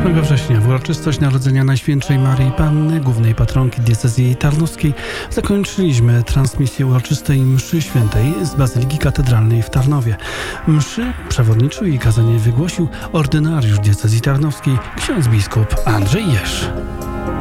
8 września w uroczystość narodzenia Najświętszej Maryi Panny, głównej patronki diecezji tarnowskiej, zakończyliśmy transmisję uroczystej mszy świętej z Bazyliki Katedralnej w Tarnowie. Mszy przewodniczył i kazanie wygłosił ordynariusz diecezji tarnowskiej, ksiądz biskup Andrzej Jerz.